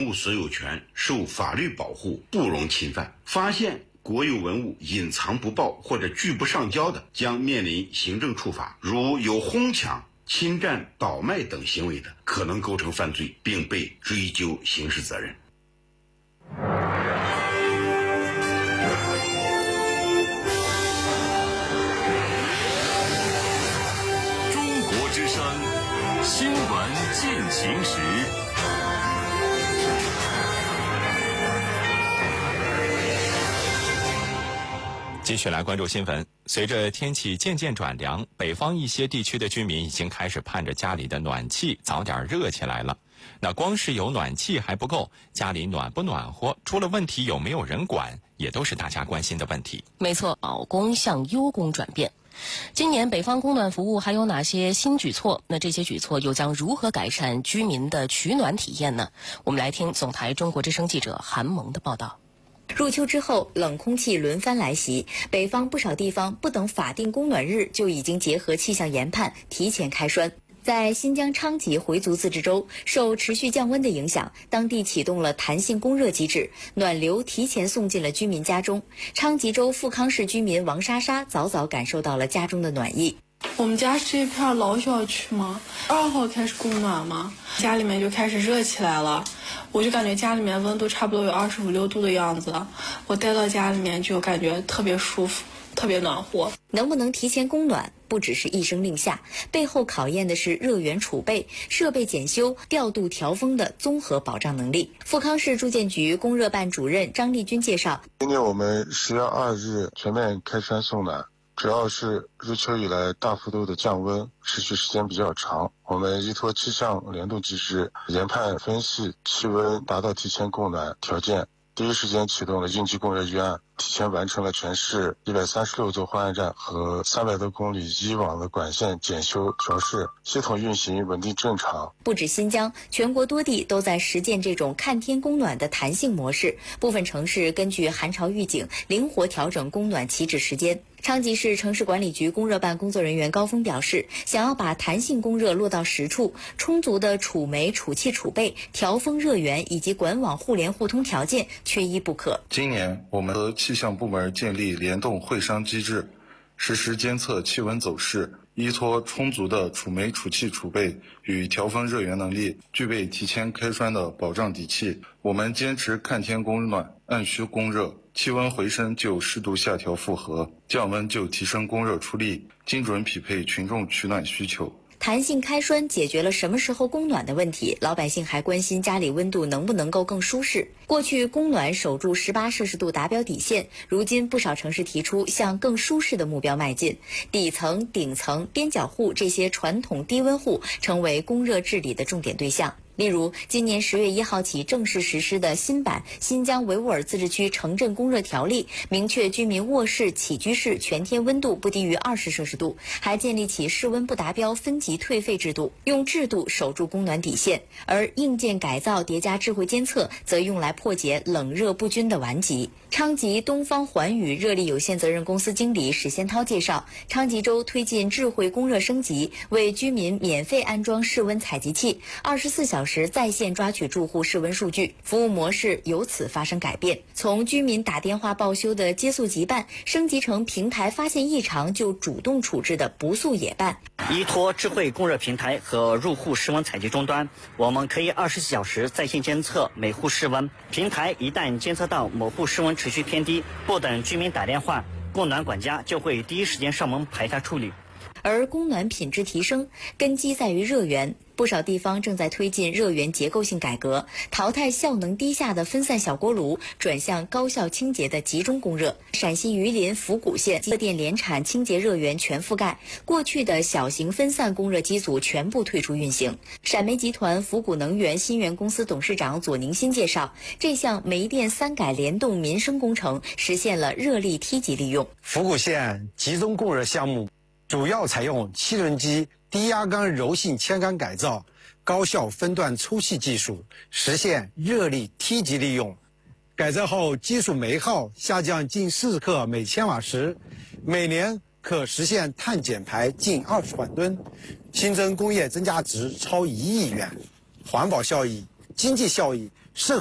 物所有权受法律保护，不容侵犯。发现国有文物隐藏不报或者拒不上交的，将面临行政处罚。如有哄抢、侵占、倒卖等行为的，可能构成犯罪，并被追究刑事责任。 中国之声新闻进行时。继续来关注新闻。随着天气渐渐转凉，北方一些地区的居民已经开始盼着家里的暖气早点热起来了。那光是有暖气还不够，家里暖不暖和，出了问题有没有人管，也都是大家关心的问题。 没错，老工向优工转变。今年北方供暖服务还有哪些新举措？那这些举措又将如何改善居民的取暖体验呢？我们来听总台中国之声记者韩萌的报道。 入秋之后，冷空气轮番来袭，北方不少地方不等法定供暖日就已经结合气象研判提前开栓。在新疆昌吉回族自治州，受持续降温的影响，当地启动了弹性供热机制，暖流提前送进了居民家中。昌吉州富康市居民王莎莎早早感受到了家中的暖意。 我们家是一片老小区嘛，2号开始供暖嘛，家里面就开始热起来了。我就感觉家里面温度差不多有25、6度的样子，我待到家里面就感觉特别舒服，特别暖和。 能不能提前供暖，不只是一声令下，背后考验的是热源储备、设备检修、调度调峰的综合保障能力。富康市住建局供热办主任张丽君介绍， 今年我们10月2日全面开栓送暖，主要是入秋以来大幅度的降温，持续时间比较长。我们依托气象联动机制研判分析气温达到提前供暖条件，第一时间启动了应急供热预案，提前完成了全市136座换氨站和300多公里以往的管线检修调试，系统运行稳定正常。 不止新疆，全国多地都在实践这种看天供暖的弹性模式，部分城市根据寒潮预警灵活调整供暖起止时间。昌吉市城市管理局供热办工作人员高峰表示，想要把弹性供热落到实处，充足的储煤、储气储备、调峰热源以及管网互联互通条件缺一不可。 今年我们和气象部门建立联动会商机制，实时监测气温走势，依托充足的储煤、储气储备与调峰热源能力，具备提前开栓的保障底气。我们坚持看天供暖，按需供热，气温回升就适度下调负荷，降温就提升供热出力，精准匹配群众取暖需求。 弹性开栓解决了什么时候供暖的问题，老百姓还关心家里温度能不能够更舒适。过去供暖守住18摄氏度达标底线，如今不少城市提出向更舒适的目标迈进，底层、顶层、边角户这些传统低温户成为供热治理的重点对象。例如，今年10月1号起正式实施的新版《新疆维吾尔自治区城镇供热条例》，明确居民卧室、起居室全天温度不低于20摄氏度，还建立起室温不达标分级退费制度，用制度守住供暖底线。而硬件改造叠加智慧监测，则用来破解冷热不均的顽疾。昌吉东方环宇热力有限责任公司经理史先涛介绍，昌吉州推进智慧供热升级，为居民免费安装室温采集器，24小时在线抓取住户室温数据，服务模式由此发生改变。从居民打电话报修的接速急办，升级成平台发现异常就主动处置的不速也办。 依托智慧供热平台和入户室温采集终端，我们可以24小时在线监测每户室温。平台一旦监测到某户室温持续偏低，不等居民打电话，供暖管家就会第一时间上门排查处理。 而供暖品质提升根基在于热源，不少地方正在推进热源结构性改革，淘汰效能低下的分散小锅炉，转向高效清洁的集中供热。陕西榆林府谷县热电联产清洁热源全覆盖，过去的小型分散供热机组全部退出运行。陕煤集团府谷能源新源公司董事长左宁新介绍，这项煤电3改联动民生工程实现了热力梯级利用。 府谷县集中供热项目主要采用7轮机低压缸柔性铅缸改造，高效分段抽气技术，实现热力梯级利用。改造后基础煤耗下降近40克每千瓦时，每年可实现碳减排近20万吨，新增工业增加值超1亿元，环保效益、经济效益